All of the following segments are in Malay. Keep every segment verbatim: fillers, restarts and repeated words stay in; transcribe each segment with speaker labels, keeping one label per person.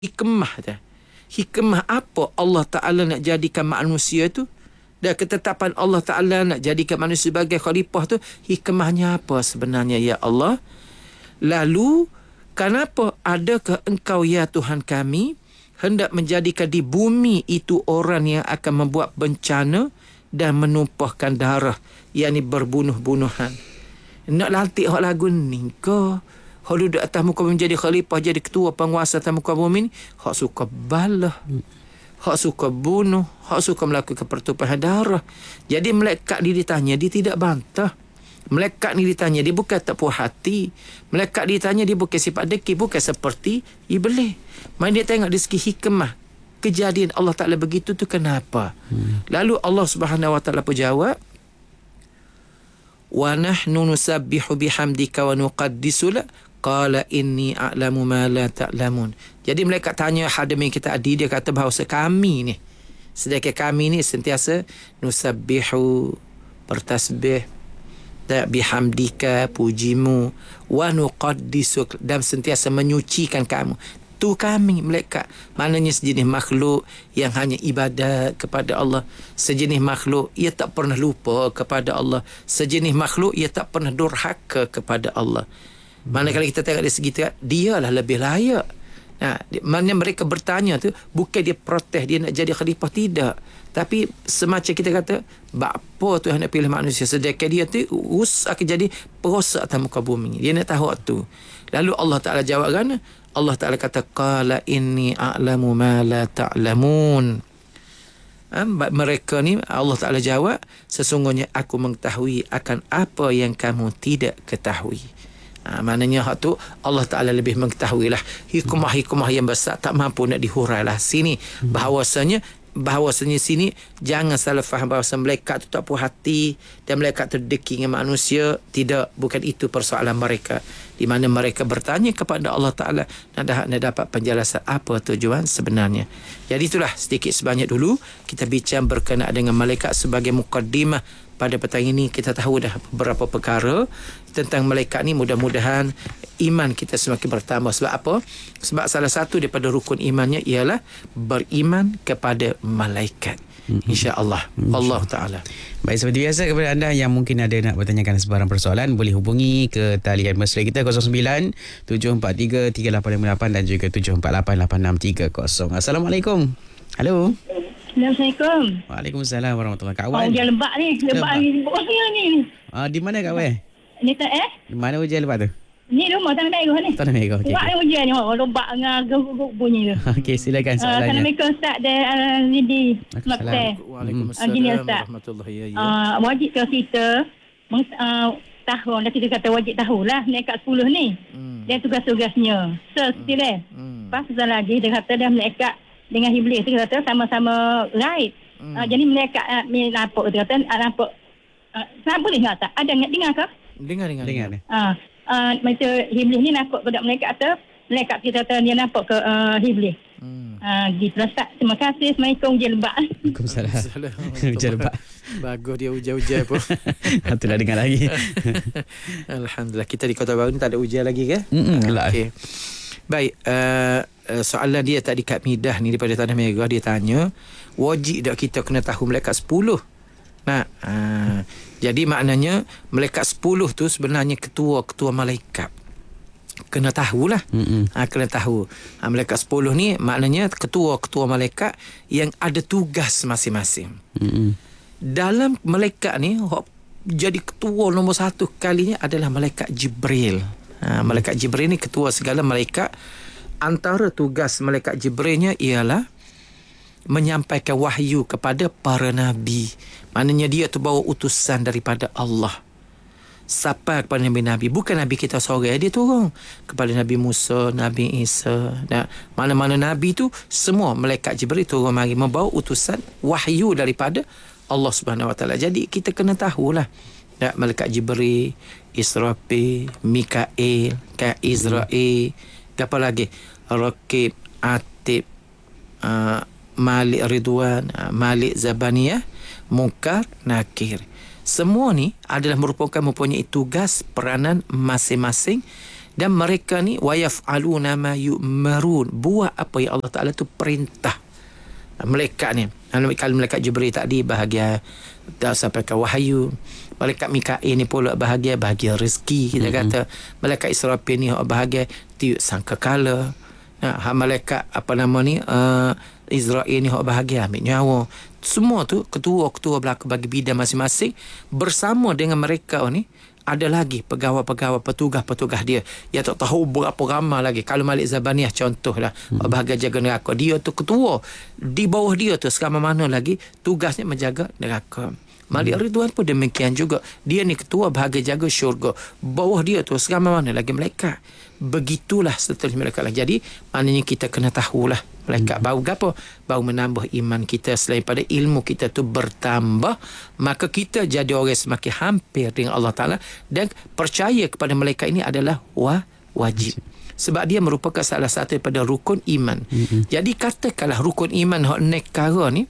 Speaker 1: hikmah dah. Hikmah apa Allah Ta'ala nak jadikan manusia tu? Dan ketetapan Allah Ta'ala nak jadikan manusia sebagai khalifah tu, hikmahnya apa sebenarnya ya Allah? Lalu, kenapa adakah engkau ya Tuhan kami hendak menjadikan di bumi itu orang yang akan membuat bencana dan menumpahkan darah, yakni berbunuh-bunuhan? Nak latih hak lagu ni ke? Hak duduk atas muka bumi jadi khalifah, jadi ketua penguasa atas muka bumi ni, hak suka balah, hak suka bunuh, hak suka melakukan pertumpahan darah. Jadi malaikat dia ditanya, dia tidak bantah. Malaikat ni ditanya, dia bukan tak puas hati. Malaikat ditanya, dia bukan sifat deki, bukan seperti iblis. Main dia tengok dari segi hikmah kejadian Allah Ta'ala begitu tu kenapa. Hmm. Lalu Allah Subhanahu Wa Ta'ala pun jawab, wa nahnu nusabbihu bihamdika wa nuqaddisu lak qala inni a'lamu ma la ta'lamun. Jadi malaikat tanya hadimin kita adi, dia kata bahawa kami ni, sedangkan kami ni sentiasa nusabbihu, bertasbih, bihamdika, pujimu, wa nuqaddisu, dan sentiasa menyucikan kamu. Tu kami malaikat, maknanya sejenis makhluk yang hanya ibadat kepada Allah, sejenis makhluk ia tak pernah lupa kepada Allah, sejenis makhluk ia tak pernah durhaka kepada Allah. Hmm. Manakala kita tengok dari segi tu, dialah lebih layak. Nah, maknanya mereka bertanya tu bukan dia protes dia nak jadi khalifah, tidak, tapi semacam kita kata, bapa tu yang nak pilih manusia, sedangkan dia tu us akan jadi perosak atas muka bumi. Dia nak tahu tu. Lalu Allah Ta'ala jawab kan, Allah Ta'ala kata, qala inni a'lamu ma la ta'lamun. Ha, mereka ni Allah Ta'ala jawab, sesungguhnya aku mengetahui akan apa yang kamu tidak ketahui. Ha, maknanya hak tu Allah Ta'ala lebih mengetahui lah. Hikmah-hikmah yang besar tak mampu nak dihurai lah sini. Bahawasanya bahawasanya sini jangan salah faham bahawa malaikat tu tak puas hati dan malaikat tu deki dengan manusia. Tidak, bukan itu persoalan mereka, di mana mereka bertanya kepada Allah Ta'ala nak, nak dapat penjelasan apa tujuan sebenarnya. Jadi itulah sedikit sebanyak dulu kita bincang berkenaan dengan malaikat sebagai mukaddimah. Pada petang ini kita tahu dah beberapa perkara tentang malaikat ni. Mudah-mudahan iman kita semakin bertambah. Sebab apa? Sebab salah satu daripada rukun imannya ialah beriman kepada malaikat. Mm-hmm. InsyaAllah. Insya Allah Ta'ala.
Speaker 2: Baik, seperti biasa kepada anda yang mungkin ada nak bertanyakan sebarang persoalan, boleh hubungi ke talian mesra kita kosong sembilan tujuh empat tiga tiga lapan lima lapan dan juga tujuh empat lapan lapan enam tiga kosong. Assalamualaikum. Halo.
Speaker 3: Assalamualaikum.
Speaker 2: Waalaikumsalam warahmatullahi wabarakatuh. Kawan.
Speaker 3: Oh, hujan lebat ni. Lebat ni. Bosnya ni.
Speaker 2: Ah, di mana Kak Wei?
Speaker 3: Ni tak eh?
Speaker 2: Di mana hujan lebat tu?
Speaker 3: Ni rumah Tanah Merah ni.
Speaker 2: Tanah Merah. Okey.
Speaker 3: Lebat ni hujan ni. Oh, lebat dengan guguk bunyi tu.
Speaker 2: Okey, silakan soalannya.
Speaker 3: Assalamualaikum Ustaz dan Lidi. Makasih.
Speaker 1: Waalaikumsalam warahmatullahi wabarakatuh.
Speaker 3: Ah, wajib ke kita uh, tahu, dah kita kata wajib tahulah malaikat sepuluh ni. Hmm. Dia tugas-tugasnya. Seperti dia. Hmm. Pasal lagi dia kata dia malaikat dengan iblis tu kata sama-sama right. Hmm. Uh, jadi mereka uh, nampak tu kata uh, nampak uh, saya boleh dengar tak? Ada dengar ke?
Speaker 1: Dengar dengar. Dengar.
Speaker 3: Ah, uh, macam iblis ni nampak pada mereka kata, mereka kita kata dia nampak ke uh, iblis. Hmm. Ah, uh, gitu Ustaz. Terima kasih. Assalamualaikum hujan lebat.
Speaker 2: Waalaikumsalam. Hujan lebat.
Speaker 1: Bagus dia hujan-hujan pun.
Speaker 2: Itulah dengar lagi.
Speaker 1: Alhamdulillah kita di Kota Baru ni tak ada hujan lagi ke?
Speaker 2: Hmm.
Speaker 1: Okey. Baik, uh, uh, soalan dia tadi Kak Midah ni daripada Tanah Merah, dia tanya, wajib tak kita kena tahu malaikat sepuluh? Nah, uh, jadi maknanya malaikat sepuluh tu sebenarnya ketua-ketua malaikat. Kena tahulah. Ha, kena tahu. Ha, malaikat sepuluh ni maknanya ketua-ketua malaikat yang ada tugas masing-masing. Mm-mm. Dalam malaikat ni, jadi ketua nombor satu kalinya adalah malaikat Jibril. Ha, malaikat Jibril ni ketua segala malaikat. Antara tugas malaikat Jibrilnya ialah menyampaikan wahyu kepada para nabi. Maknanya dia tu bawa utusan daripada Allah sampai kepada nabi-nabi. Bukan nabi kita seorang, dia turun kepada Nabi Musa, Nabi Isa. Nah, mana-mana nabi tu semua malaikat Jibril turun mari membawa utusan wahyu daripada Allah Subhanahu Wa Taala. Jadi kita kena tahulah. Ya, malaikat Jibril, Israfil, Mikail, Ka Israel, hmm. apa lagi? Raqib, Atib, uh, Malik Ridwan, uh, Malik Zabaniyah, Munkar, Nakir. Semua ni adalah merupakan mempunyai tugas peranan masing-masing Dan mereka ni wayaf'aluna ma yu'marun, buat apa yang Allah Taala tu perintah. Malaikat ni, kalau malaikat Jibril tadi bahagia dah sampai ke wahyu, malaikat Mikail ni pula bahagia bahagia rezeki, kita mm-hmm. kata malaikat Israfil ni bahagia tiup sangkakala. Ha, malaikat apa nama ni uh, Israel ni hak bahagia ambil nyawa. Semua tu ketua-ketua belaka bagi bidang masing-masing, bersama dengan mereka ni ada lagi pegawai-pegawai, petugas-petugas dia yang tak tahu berapa ramai lagi. Kalau Malik Zabaniah contohlah, hmm. bahagian jaga neraka, dia tu ketua, di bawah dia tu sekarang mana lagi tugasnya menjaga neraka. Malik hmm. Ridwan pun demikian juga, dia ni ketua bahagian jaga syurga, bawah dia tu sekarang mana lagi malaikat. Begitulah seterusnya mereka lah. Jadi maknanya kita kena tahulah malaikat hmm. bau gapo, bau menambah iman kita. Selain pada ilmu kita tu bertambah, maka kita jadi orang semakin hampir dengan Allah Ta'ala, dan percaya kepada malaikat ini adalah wa, wajib. Sebab dia merupakan salah satu daripada rukun iman. Hmm. Jadi katakanlah rukun iman hak nekara ni,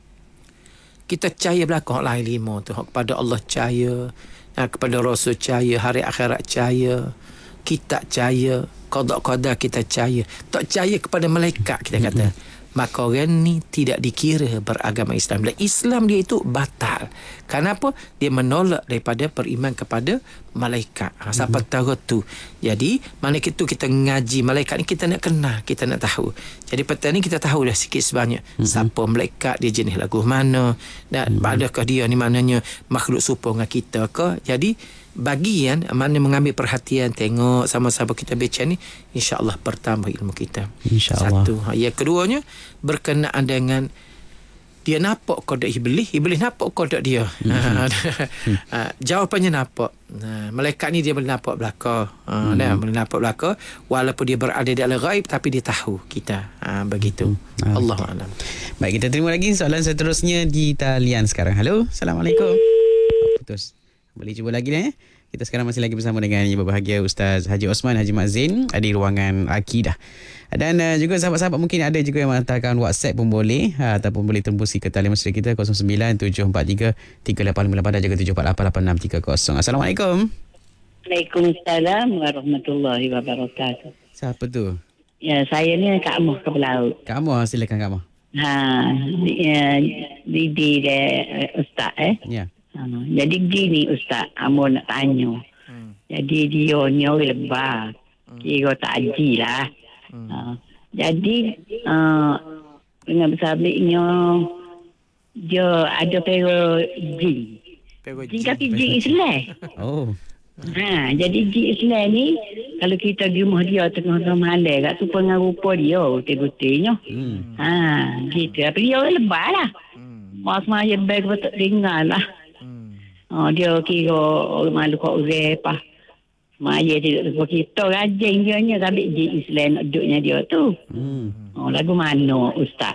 Speaker 1: kita percaya belakang lain lima tu, hak kepada Allah percaya, kepada Rasul percaya, hari akhirat percaya, kita percaya, qada-qadar kita percaya, tak percaya kepada malaikat kita kata, mm-hmm. maka orang ni tidak dikira beragama Islam. Dan Islam dia itu batal. Kenapa? Dia menolak daripada beriman kepada malaikat. Ha, sampai mm-hmm. tahu tu. Jadi mana itu kita ngaji malaikat ni, kita nak kenal, kita nak tahu. Jadi petang ni kita tahu dah sikit sebanyak mm-hmm. siapa malaikat, dia jenis lagu mana, dan mm-hmm. adakah dia ni maknanya makhluk serupa dengan kita ke. Jadi bagian mana mengambil perhatian, tengok sama-sama kita baca ni, insya-Allah bertambah ilmu kita.
Speaker 2: Insya-Allah.
Speaker 1: Satu. Ha, yang keduanya berkenaan dengan dia nampak kodok iblis, iblis nampak kodok dia. Mm-hmm. ha, jawapannya nampak. Ha, malaikat ni dia boleh nampak belaka. Ha, mm-hmm. dah boleh nampak belaka walaupun dia berada di alam ghaib, tapi dia tahu kita. Ha, begitu. Mm-hmm. Allahu a'lam.
Speaker 2: Baik, kita terima lagi soalan seterusnya di talian sekarang. Halo, Assalamualaikum. Putus. Boleh cuba lagi dah. Kita sekarang masih lagi bersama dengan yang berbahagia Ustaz Haji Osman Haji Mat Zain di ruangan akidah. Dan uh, juga sahabat-sahabat mungkin ada juga yang menghantarkan WhatsApp pun boleh, ha, ataupun boleh tembusi ke talian mesra kita kosong sembilan tujuh empat tiga tiga lapan lima lapan dan juga tujuh empat lapan lapan enam tiga kosong. Assalamualaikum.
Speaker 4: Waalaikumsalam warahmatullahi wabarakatuh.
Speaker 2: Siapa tu?
Speaker 4: Ya, saya ni Kak Moh ke Pelaut.
Speaker 2: Kak Moh, silakan Kak Moh.
Speaker 4: Ha, ya, Didi dia Ustaz eh.
Speaker 2: Ya.
Speaker 4: Ha, jadi gini Ustaz, Amo nak tanya. Hmm. Jadi dia ni orang lebar. Hmm. Kira tak haji lah. Hmm. Ha, jadi uh, dengan bersabitnya dia ada pero jin. Pero jin tapi jin Islam.
Speaker 2: Oh.
Speaker 4: Ha, jadi jin Islam ni kalau kita di rumah dia tengah-tengah malam kat tu dengan rupa dia betul-betulnya. Hmm. Ha, gitu. Tapi dia orang lebar lah. Hmm. Mas maya beg betul tinggal lah. Oh, dia kira orang malu kat orang apa. Maya tidak lupa kita rajin dia ni tapi di Islam duduknya dia tu. Hmm. Oh, lagu mana Ustaz?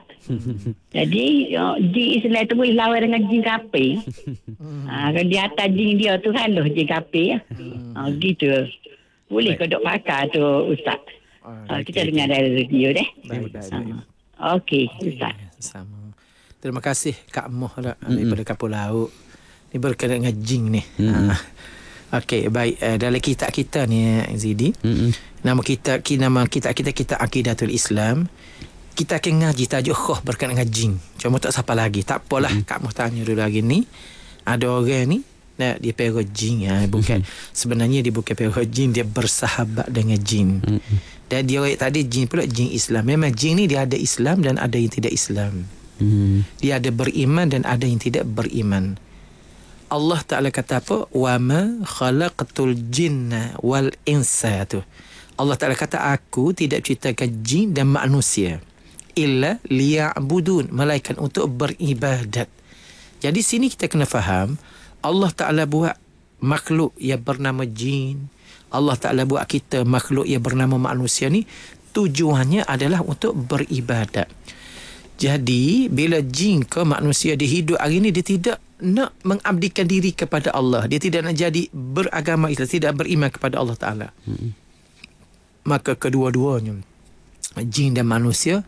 Speaker 4: Jadi oh, di Islam tu boleh lawan dengan jin kapi. Ha, kalau di atas jin dia tu kan loh jin kapi ya. Hmm. Oh, gitu. Boleh kau duk pakai tu Ustaz. Oh, kita okay, dengar dari radio deh.
Speaker 1: Baik, baik, baik.
Speaker 4: Okey, Ustaz.
Speaker 1: Sama. Terima kasih Kak Moh lah daripada Kapur Laut. Ni berkaitan dengan jin ni. Mm-hmm. Ha. Okey, baik. Uh, dalam kitab kita ni Zidi, mm-hmm. nama kita nama kitab kita kita Aqidatul Islam. Kita akan ngaji tajuk khah berkaitan dengan jin. Cuma tak siapa lagi. Tak apalah, mm-hmm. Kak mau tanya dulu lagi ni. Ada orang ni nah, dia pero jin ha, bukan mm-hmm. sebenarnya dia bukan pero jin, dia bersahabat dengan jin. Mm-hmm. Dan dia tadi jin pula jin Islam. Memang jin ni dia ada Islam dan ada yang tidak Islam. Mm-hmm. Dia ada beriman dan ada yang tidak beriman. Allah Ta'ala kata apa? Wa ma khalaqatul jinna wal insa tu. Allah Ta'ala kata aku tidak ciptakan jin dan manusia illa liya'budun, melainkan untuk beribadat. Jadi sini kita kena faham Allah Ta'ala buat makhluk yang bernama jin, Allah Ta'ala buat kita makhluk yang bernama manusia ni tujuannya adalah untuk beribadat. Jadi bila jin ke manusia dia hidup hari ni, dia tidak nak mengabdikan diri kepada Allah, dia tidak nak jadi beragama Islam, tidak beriman kepada Allah Ta'ala. hmm. Maka kedua-duanya jin dan manusia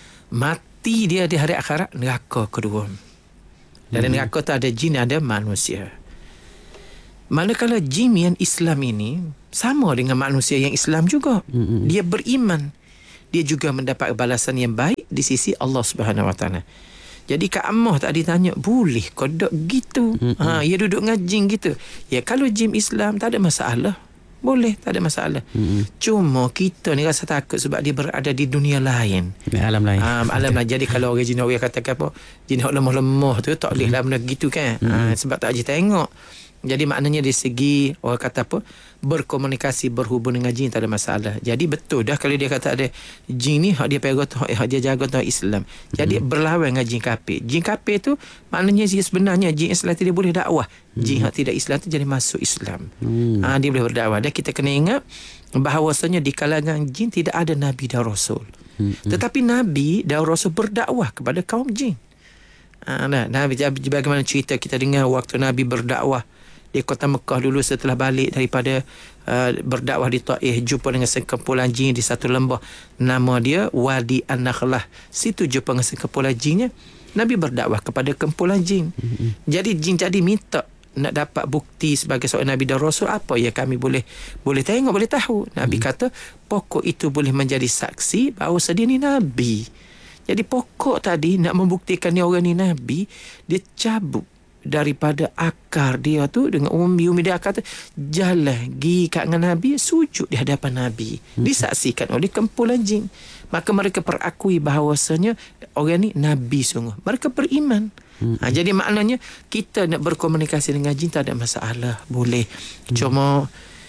Speaker 1: mati dia di hari akhirat neraka kedua. Dan hmm. neraka tu ada jin, ada manusia. Manakala jin yang Islam ini sama dengan manusia yang Islam juga.
Speaker 2: Mm-mm.
Speaker 1: Dia beriman. Dia juga mendapat balasan yang baik di sisi Allah Subhanahu Wa Taala. Jadi Kak Amah tadi tanya, boleh kodok gitu? Ha, dia duduk ngajing gitu. Ya, kalau jin Islam tak ada masalah. Boleh, tak ada masalah. Mm-mm. Cuma kita ni rasa takut sebab dia berada di dunia lain.
Speaker 2: Alam lain.
Speaker 1: Ha, alam lain. Jadi kalau orang jin orang katakan apa, jin hok lemah-lemah tu tak boleh lah benda gitu kan. Ha, sebab tak aja tengok. Jadi maknanya dari segi orang kata apa, berkomunikasi, berhubung dengan jin tak ada masalah. Jadi betul dah kalau dia kata ada jin ni hak dia pegang tu, hak dia jaga tu Islam. Jadi hmm. berlawan dengan jin kafir. Jin kafir tu maknanya sebenarnya jin Islam tu dia boleh dakwah. Jin hak tidak Islam tu jadi masuk Islam. Hmm. Ha, dia boleh berdakwah. Dan kita kena ingat bahawasanya di kalangan jin tidak ada nabi dan rasul. Hmm. Tetapi nabi dan rasul berdakwah kepada kaum jin. Ha, nah, Nabi bagaimana cerita kita dengar waktu Nabi berdakwah di kota Mekah dulu setelah balik daripada uh, berdakwah di Taif, jumpa dengan sekumpulan jin di satu lembah nama dia Wadi An-Nakhlah. Situ jumpa dengan sekumpulan jinnya. Nabi berdakwah kepada kumpulan jin. Mm-hmm. Jadi jin jadi minta nak dapat bukti sebagai seorang Nabi dan Rasul, apa ya kami boleh boleh tengok, boleh tahu. Nabi mm-hmm. kata pokok itu boleh menjadi saksi bahawa dia ni Nabi. Jadi pokok tadi nak membuktikan ni orang ni Nabi, dia cabut daripada akar dia tu dengan umi-umi dia akar tu, jalan pergi kat dengan Nabi, sujud di hadapan Nabi, hmm. disaksikan oleh kumpulan jin. Maka mereka perakui bahawasanya orang ni Nabi sungguh. Mereka beriman. Hmm. Ha, jadi maknanya kita nak berkomunikasi dengan jin tak ada masalah, boleh. Hmm. Cuma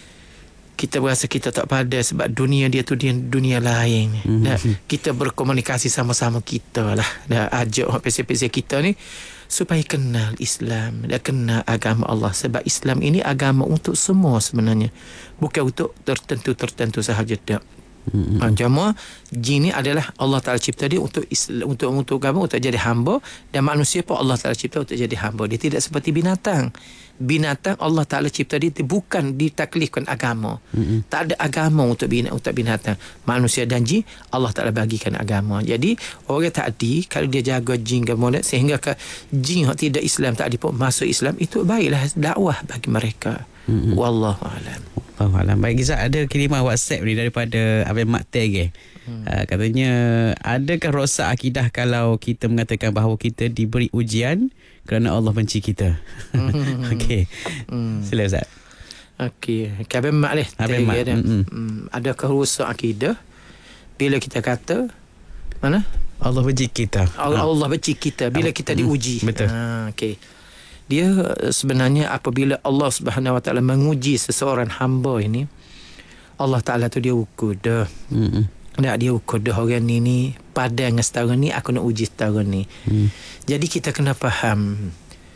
Speaker 1: kita berasa kita tak pada sebab dunia dia tu dia dunia lain. Hmm. Dan kita berkomunikasi sama-sama kita lah. Dan ajak pesi-pesi kita ni supaya kenal Islam dan kenal agama Allah. Sebab Islam ini agama untuk semua sebenarnya, bukan untuk tertentu-tertentu sahaja. Tak. Mm-hmm. Cuma jin ni adalah Allah Ta'ala cipta dia untuk Islam, untuk untuk agama, untuk jadi hamba. Dan manusia pun Allah Ta'ala cipta untuk jadi hamba. Dia tidak seperti binatang. Binatang Allah Ta'ala cipta dia bukan ditaklifkan agama. Mm-hmm. Tak ada agama untuk binatang, untuk binatang. Manusia dan jin Allah Ta'ala bagikan agama. Jadi orang tadi kalau dia jaga jin ke molek sehingga ke jin yang tidak Islam tak pun masuk Islam, itu baiklah dakwah bagi mereka. Mm-hmm. Wallahu a'lam.
Speaker 2: Wallahualam. Baik, Gizat, ada kiriman WhatsApp ni daripada Abang Mak Tege. Hmm. Uh, katanya, adakah rosak akidah kalau kita mengatakan bahawa kita diberi ujian kerana Allah benci kita? Hmm. Okey. Hmm. Sila, Ustaz.
Speaker 1: Okey. Abang Mak leh.
Speaker 2: Abang Mak.
Speaker 1: Hmm. Adakah rosak akidah bila kita kata mana?
Speaker 2: Allah benci kita.
Speaker 1: Allah, ha. Allah benci kita bila kita diuji.
Speaker 2: Betul.
Speaker 1: Ha, okey. Dia sebenarnya apabila Allah Subhanahu Wa Taala menguji seseorang hamba ini, Allah Taala tu dia ukur dah. Hmm. Nak dia ukur dah orang ni ni padan dengan setara ni, aku nak uji setara ni. Hmm. Jadi kita kena faham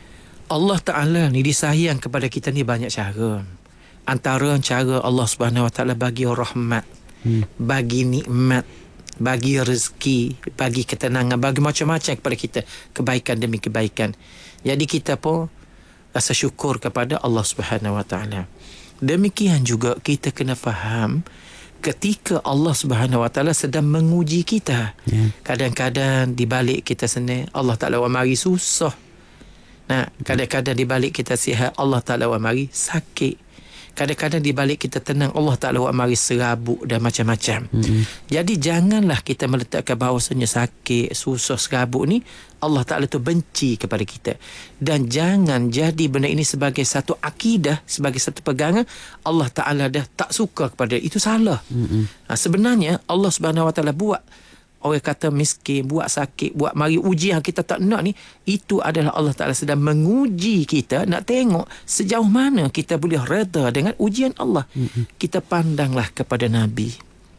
Speaker 1: Allah Taala ni disayang kepada kita ni banyak cara. Antara cara Allah Subhanahu Wa Taala bagi rahmat, hmm. bagi nikmat, bagi rezeki, bagi ketenangan, bagi macam-macam kepada kita, kebaikan demi kebaikan. Jadi kita pun rasa syukur kepada Allah Subhanahu Wa Taala. Demikian juga kita kena faham ketika Allah Subhanahu Wa Taala sedang menguji kita. Yeah. Kadang-kadang di balik kita senang, Allah Taala wa mari susah. Nah, kadang-kadang di balik kita sihat, Allah Taala wa mari sakit. Kadang-kadang di balik kita tenang, Allah Ta'ala wa mari serabut dan macam-macam. Mm-hmm. Jadi janganlah kita meletakkan bahawasanya sakit, susah, serabut ni Allah Ta'ala tu benci kepada kita. Dan jangan jadi benda ini sebagai satu akidah, sebagai satu pegangan Allah Ta'ala dah tak suka kepada itu. Salah. Mm-hmm. Ha, sebenarnya Allah Subhanahu Wa Ta'ala buat orang kata miskin, buat sakit, buat mari uji yang kita tak nak ni, itu adalah Allah Ta'ala sedang menguji kita, nak tengok sejauh mana kita boleh reda dengan ujian Allah. Mm-hmm. Kita pandanglah kepada Nabi.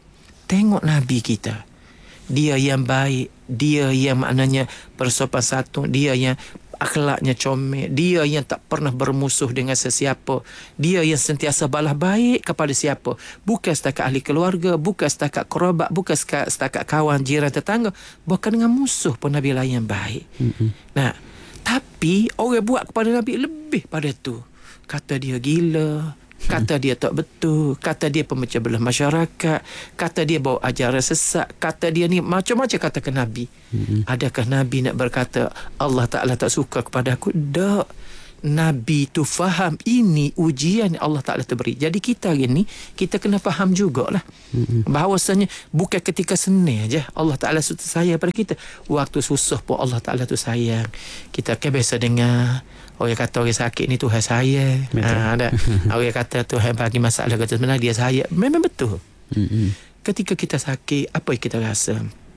Speaker 1: Tengok Nabi kita. Dia yang baik, dia yang maknanya bersopan santun, dia yang akhlaknya comel, dia yang tak pernah bermusuh dengan sesiapa, dia yang sentiasa balas baik kepada siapa, bukan setakat ahli keluarga, bukan setakat kerabat, bukan setakat kawan, jiran, tetangga, bahkan dengan musuh pun Nabi layan baik. Mm-hmm. Nah, tapi orang buat kepada Nabi lebih pada tu. Kata dia gila, kata dia tak betul, kata dia pemecah belah masyarakat, kata dia bawa ajaran sesat, kata dia ni macam-macam kata ke Nabi. Mm-hmm. Adakah Nabi nak berkata Allah Ta'ala tak suka kepada aku? Tak. Nabi tu faham ini ujian yang Allah Ta'ala terberi. Jadi kita hari ni, kita kena faham jugalah mm-hmm. bahawasanya bukan ketika senang je Allah Ta'ala sayang pada kita. Waktu susah pun Allah Ta'ala tu sayang. Kita kan biasa dengar orang kata orang sakit ni Tuhan sayang. Ha, ada. Orang kata Tuhan bagi masalah kata sebenarnya dia sayang. Memang betul. Mm-hmm. Ketika kita sakit, apa yang kita rasa?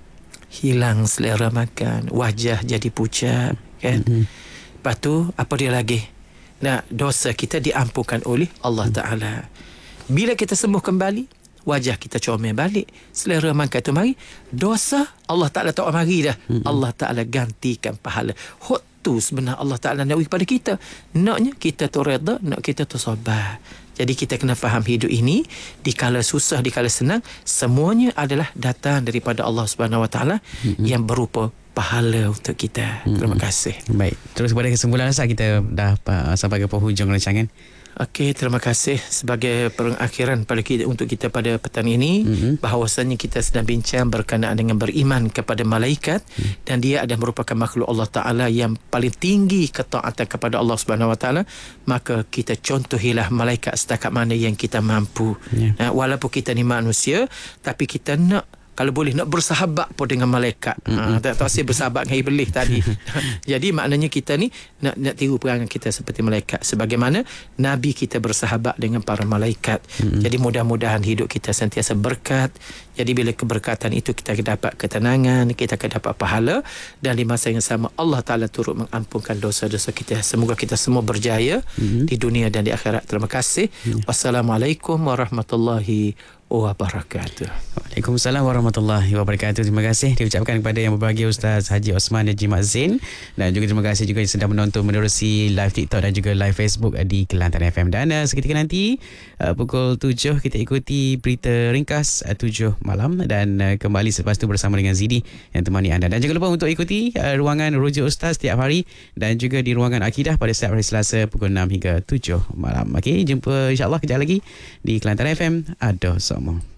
Speaker 1: Hilang selera makan, wajah jadi pucat, kan? Mm-hmm. Lepas tu, apa dia lagi? Nah, dosa kita diampunkan oleh Allah Ta'ala. Bila kita sembuh kembali, wajah kita comel balik, selera makan tu mari, dosa Allah Ta'ala tak mari dah. Mm-hmm. Allah Ta'ala gantikan pahala. Hot tu sebenarnya Allah Ta'ala nak bagi pada kita. Naknya kita tu reda, nak kita tu sabar. Jadi kita kena faham hidup ini di kala susah, di kala senang, semuanya adalah datang daripada Allah Subhanahu Wa Taala mm-hmm. yang berupa pahala untuk kita. Mm-hmm. Terima kasih.
Speaker 2: Baik, terus kepada kesimpulan Ustaz, kita dah uh, sampai ke penghujung rancangan.
Speaker 1: Okey, terima kasih sebagai pengakhiran pada kita, untuk kita pada petang ini, mm-hmm. bahawasanya kita sedang bincang berkenaan dengan beriman kepada malaikat, mm. dan dia adalah merupakan makhluk Allah Ta'ala yang paling tinggi ketaatan kepada Allah Subhanahu Wa Ta'ala. Maka kita contohilah malaikat setakat mana yang kita mampu. Yeah. Nah, walaupun kita ni manusia, tapi kita nak, kalau boleh nak bersahabat pun dengan malaikat. Mm-hmm. Ha, tak tak saya bersahabat dengan iblis tadi. Jadi maknanya kita ni nak nak tiru perangai kita seperti malaikat, sebagaimana Nabi kita bersahabat dengan para malaikat. Mm-hmm. Jadi mudah-mudahan hidup kita sentiasa berkat. Jadi bila keberkatan itu kita akan dapat ketenangan, kita akan dapat pahala, dan di masa yang sama Allah Ta'ala turut mengampunkan dosa-dosa kita. Semoga kita semua berjaya mm-hmm. di dunia dan di akhirat. Terima kasih. Mm-hmm. Wassalamualaikum warahmatullahi wabarakatuh.
Speaker 2: Waalaikumsalam warahmatullahi wabarakatuh. Terima kasih diucapkan kepada yang berbahagia Ustaz Haji Osman Najib Mat Zain, dan juga terima kasih juga yang sedang menonton menerusi live TikTok dan juga live Facebook di Kelantan F M. Dan uh, seketika nanti uh, pukul tujuh kita ikuti berita ringkas uh, tujuh malam, dan uh, kembali selepas itu bersama dengan Zidi yang temani anda. Dan jangan lupa untuk ikuti uh, ruangan Rujuk Ustaz setiap hari, dan juga di ruangan Akidah pada setiap hari Selasa pukul enam hingga tujuh malam. Okey, jumpa insya-Allah kejap lagi di Kelantan F M. Ada semua.